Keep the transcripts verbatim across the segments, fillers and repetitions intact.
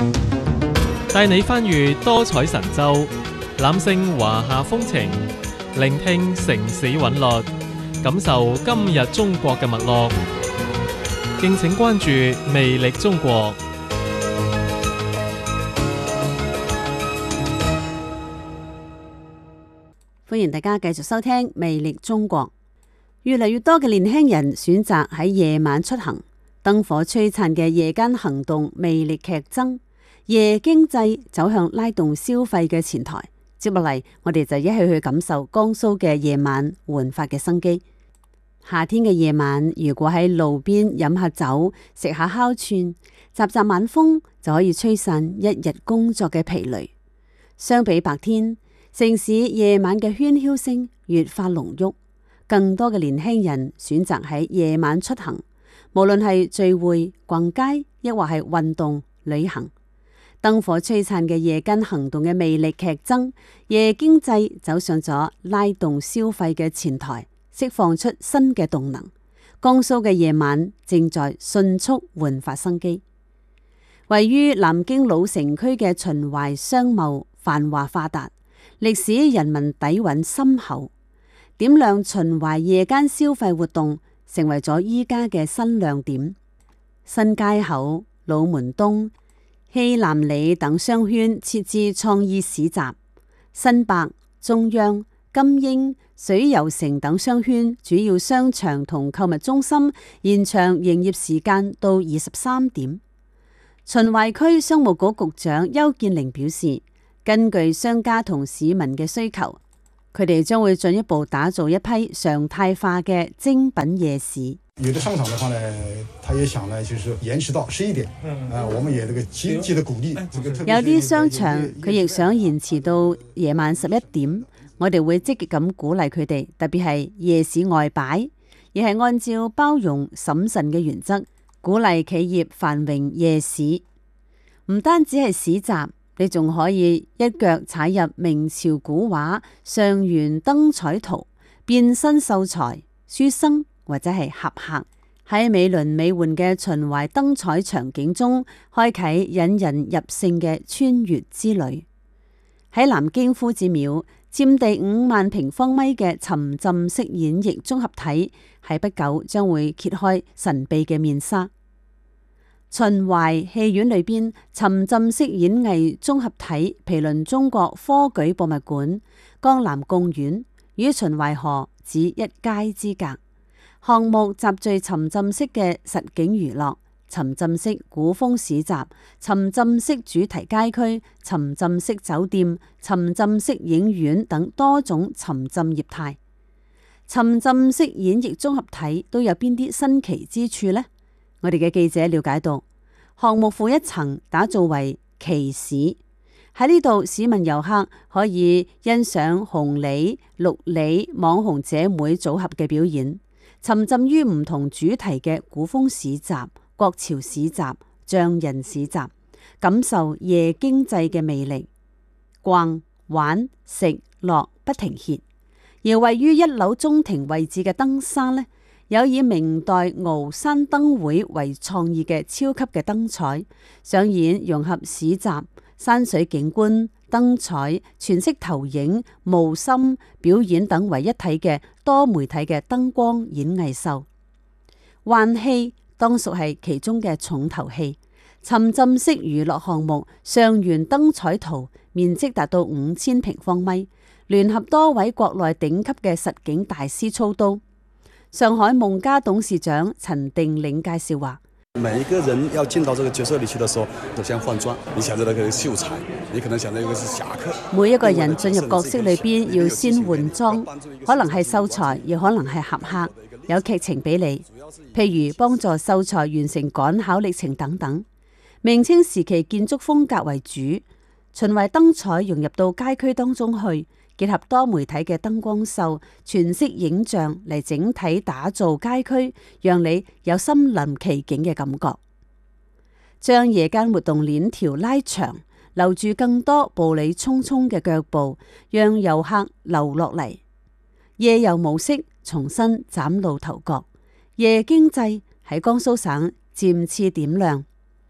帶你翻閱多彩神州，攬勝華夏風情，聆聽城市韻律，感受今日中國嘅脈絡。敬請關注魅力中國。 歡迎大家繼續收聽魅力中國。越嚟越多嘅年輕人選擇喺夜晚出行，燈火璀璨嘅夜間行動魅力劇增，夜經濟走向拉動消費嘅前台。接落嚟，我哋就一起去感受江蘇嘅夜晚煥發嘅生機。夏天嘅夜晚，如果喺路邊飲下酒，食下烤串，習習晚風，就可以吹散一日工作嘅疲累。相比白天，城市夜晚嘅喧囂聲越發濃郁，更多嘅年輕人選擇喺夜晚出行，無論係聚會、逛街，抑或係運動、旅行。燈火璀璨嘅夜間行動嘅魅力劇增，夜經濟走上咗拉動消費嘅前台，釋放出新嘅動能。江蘇嘅夜晚正在迅速煥發生機。位於南京老城區嘅秦淮商貿繁華發達，歷史人民底蘊深厚，點亮秦淮夜間消費活動成為咗依家嘅新亮點。新街口、老門東、西南里等商圈設置創意市集，新百、中央、金鷹、水游城等商圈主要商場同購物中心延長營業時間到二十三點。秦淮區商務局局長邱建寧表示，根據商家同市民嘅需求，佢哋將會進一步打造一批常態化嘅精品夜市。 有的商場的話呢，他也想呢，就是延遲到十一點。啊，我們也這個積極的鼓勵。 有啲商場佢亦想延遲到夜晚十一點，我哋會積極咁鼓勵佢哋，特別係夜市外擺，而係按照包容審慎嘅原則，鼓勵企業繁榮夜市。唔單止係市集，你仲可以一腳踩入明朝古畫上元燈彩圖，變身秀才、書生或者係俠客，喺美輪美奐嘅秦淮燈彩場景中，開啟引人入勝嘅穿越之旅。喺南京夫子廟，佔地五萬平方米嘅沉浸式演繹綜合體，喺不久將會揭開神秘嘅面紗。秦淮戲院裏邊沉浸式演藝綜合體毗鄰中國科舉博物館、江南貢院，與秦淮河只一街之隔。項目集聚沉浸式嘅實景娛樂、沉浸式古風市集、沉浸式主題街區、沉浸式酒店、沉浸式影院等多種沉浸業態。沉浸式演繹綜合體都有邊啲新奇之處呢？我哋嘅記者了解到，項目負一層打造為棋市，喺呢度市民遊客可以欣賞紅梨、綠梨網紅姐妹組合嘅表演，沉浸於唔同主題嘅古風市集、國潮市集、匠人市集，感受夜經濟嘅魅力，逛、玩、食、樂不停歇。而位於一樓中庭位置嘅燈山呢，有以明代鰲山燈會為創意嘅超級嘅燈彩，上演融合市集、山水景觀、燈彩、全息投影、霧深表演等為一體嘅多媒體嘅燈光演藝秀。幻戲當屬係其中嘅重頭戲。沉浸式娛樂項目上元燈彩圖面積達到五千平方米，聯合多位國內頂級嘅實景大師操刀。上海夢家董事長陳定嶺介紹話： 每一個人要進到這個角色裏去的時候，首先換裝。你想着那個秀才，你可能想着一個是俠客。 每一個人進入角色裏邊要先換裝，可能係秀才，亦可能係俠客，有劇情俾你，譬如幫助秀才完成趕考歷程等等。明清時期建築風格為主，秦淮燈彩融入到街區當中去，結合多媒體嘅燈光秀、全息影像嚟整體打造街區，讓你有身臨其境嘅感覺。將夜間活動鏈條拉長，留住更多步履匆匆嘅腳步，讓遊客留落嚟。夜遊模式重新嶄露頭角，夜經濟喺江蘇省漸次點亮。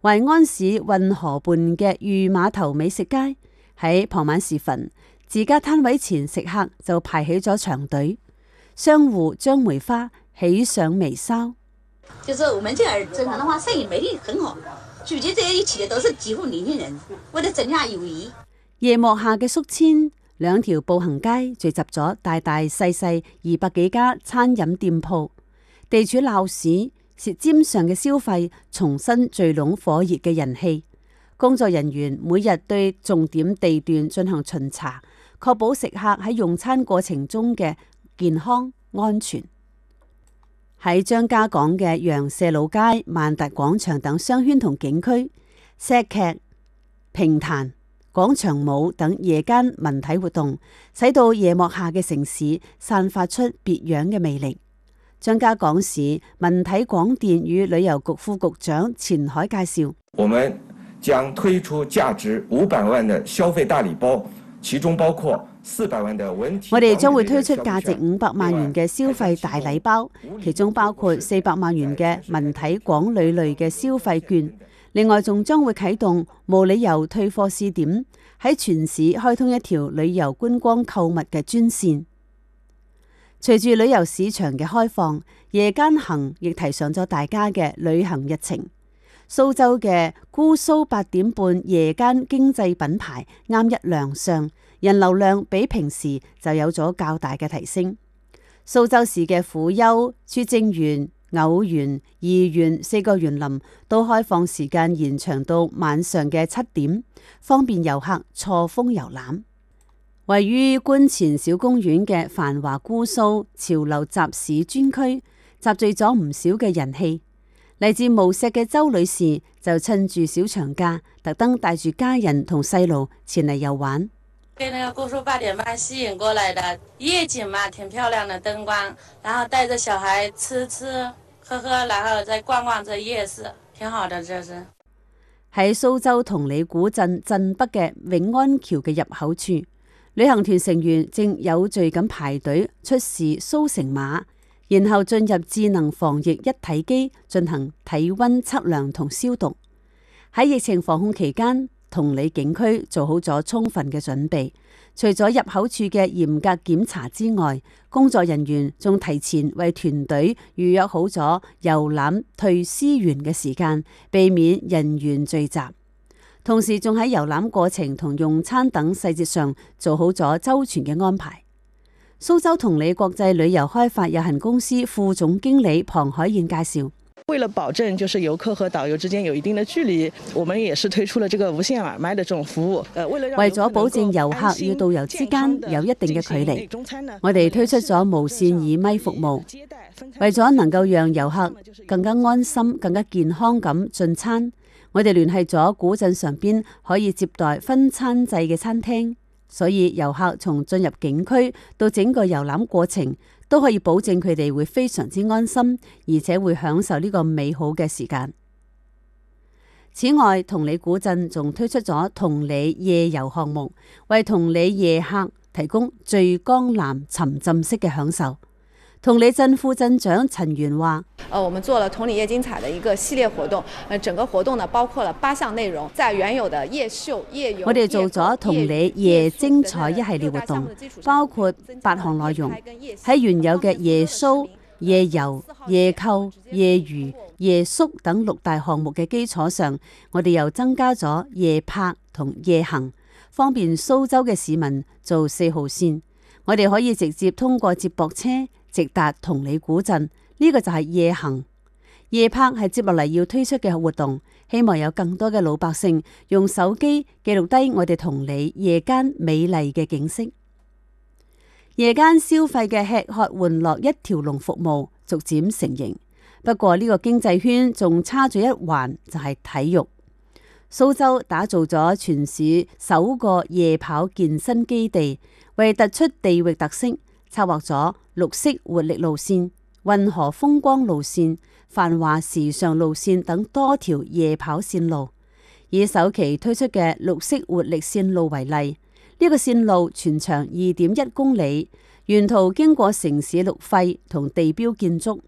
淮安市運河畔嘅御碼頭美食街，喺傍晚時分，自家攤位前食客就排起咗長隊，商戶將梅花喜上眉梢。 就是我們這兒正常的話，生意魅力很好，聚集在一起的都是幾乎年輕人，為了增加友誼。 夜幕下嘅宿遷，兩條步行街聚集咗大大細細二百幾家餐飲店鋪，地處鬧市，舌尖上嘅消費重新聚攏火熱嘅人氣。工作人員每日對重點地段進行巡查，確保食客喺用餐過程中嘅健康安全。喺張家港嘅洋舍老街、萬達廣場等商圈同景區，石劇、評彈、廣場舞等夜間文體活動，使到夜幕下嘅城市散發出別樣嘅魅力。張家港市文體廣電與旅遊局副局長錢海介紹： 我們將推出價值五百萬的消費大禮包，其中包括四百萬的文體。 我哋將會推出價值五百萬元嘅消費大禮包，其中包括四百萬元嘅文體廣旅類嘅消費券。另外，仲將會啟動無理由退貨試點，喺全市開通一條旅遊觀光購物嘅專線。隨住旅遊市場嘅開放，夜間行亦提上咗大家嘅旅行日程。蘇州嘅姑蘇八點半夜間經濟品牌啱一亮相，人流量比平時就有咗較大嘅提升。蘇州市嘅虎丘、拙政園、藕園、怡園四個園林都開放時間延長到晚上嘅七點，方便遊客錯峰遊覽。位於觀前小公園嘅繁華姑蘇潮流集市專區，集聚咗唔少嘅人氣。嚟自無錫嘅周女士就趁住小長假，特登帶住家人同細路前嚟遊玩。 被那個姑蘇八點半吸引過來的夜景嘛，挺漂亮的燈光，然後帶着小孩吃吃喝喝，然後再逛逛這夜市，挺好的。這是喺蘇州同里古鎮鎮北嘅永安橋嘅入口處，旅行團成員正有序咁排隊出示蘇成碼，然後進入智能防疫一體機進行體溫測量同消毒。喺疫情防控期間，同里景區做好咗充分嘅準備，除咗入口處嘅嚴格檢查之外，工作人員仲提前為團隊預約好咗遊覽退思園嘅時間，避免人員聚集。同時仲喺遊覽過程同用餐等細節上做好咗周全嘅安排。蘇州同里國際旅遊開發有限公司副總經理龐海燕介紹： 為了保證就是遊客和導遊之間有一定的距離，我們也是推出了這個無線耳麥的這種服務。呃，為了為咗保證遊客與導遊之間有一定嘅距離，我哋推出咗無線耳麥服務。為咗能夠讓遊客更加安心、更加健康咁進餐，我哋聯繫咗古鎮上邊可以接待分餐制嘅餐廳，所以遊客從進入景區到整個遊覽過程，都可以保證佢哋會非常之安心，而且會享受呢個美好嘅時間。此外，同里古鎮仲推出咗同里夜遊項目，為同里夜客提供醉江南沉浸式嘅享受。同里鎮副鎮長陳元話： 呃，我們做了同里夜精彩的一個系列活動，呃，整個活動呢包括了八項內容，在原有的夜秀、夜遊， 我哋做咗同里夜精彩一系列活動，包括八項內容。喺原有嘅夜 show、夜遊、夜購、夜娛、夜宿等六大項目嘅基礎上，我哋又增加咗夜泊同夜行，方便蘇州嘅市民做四號線。我哋可以直接通過接駁車直達同里古鎮，呢、這個就係夜行。夜泊係接落嚟要推出嘅活動，希望有更多嘅老百姓用手機記錄低我哋同里夜間美麗嘅景色。夜間消費嘅吃喝玩樂一條龍服務逐漸成型，不過呢個經濟圈仲差咗一環，就係體育。蘇州打造咗全市首個夜跑健身基地，為突出地域特色，策劃咗綠色活力路線、運河風光路線、繁華時尚路線等多條夜跑線路。以首期推出嘅綠色活力線路為例，呢個線路全長二點一公里，沿途經過城市綠肺同地標建築，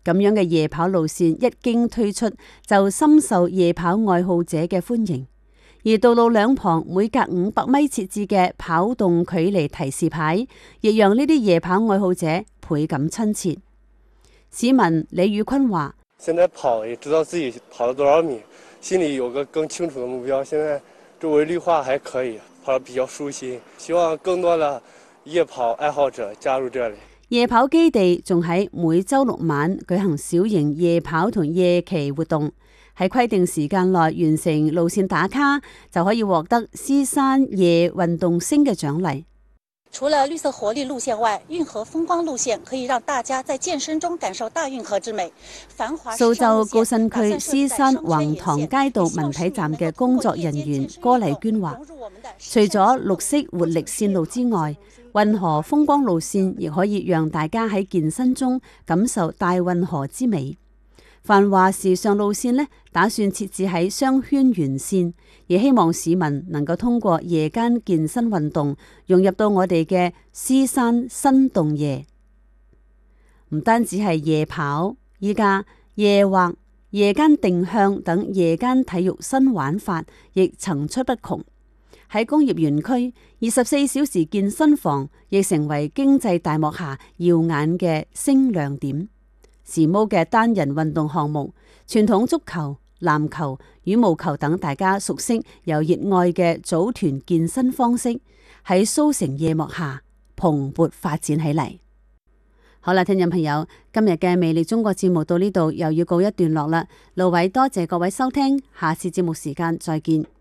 咁樣嘅夜跑路線一經推出，就深受夜跑愛好者嘅歡迎。而道路兩旁每隔五百米設置嘅跑動距離提示牌，亦讓呢啲夜跑愛好者倍感親切。市民李宇坤話： 現在跑也知道自己跑了多少米，心裏有個更清楚的目標。現在周圍綠化還可以，跑得比較舒心。希望更多的夜跑愛好者加入這裡。 夜跑基地仲喺每周六晚舉行小型夜跑同夜騎活動，喺規定時間內完成路線打卡，就可以獲得獅山夜運動星嘅獎勵。 除了綠色活力路線外，運河風光路線可以讓大家在健身中感受大運河之美。繁華蘇州高新區獅山橫塘街道文體站嘅工作人員郭麗娟話，除咗綠色活力線路之外，運河風光路線亦可以讓大家喺健身中感受大運河之美。繁華時尚路線呢，打算設置喺商圈沿線，亦希望市民能夠通過夜間健身運動融入到我哋嘅獅山新動夜。唔單止係夜跑，依家夜滑、夜間定向等夜間體育新玩法亦層出不窮。喺工業園區，二十四小時健身房亦成為經濟大幕下耀眼嘅星亮點。時髦嘅單人運動項目，傳統足球、籃球、羽毛球等大家熟悉又熱愛嘅組團健身方式，喺蘇城夜幕下蓬勃發展起嚟。好啦，聽眾朋友，今日嘅魅力中國節目到呢度又要告一段落啦。盧偉多謝各位收聽，下次節目時間再見。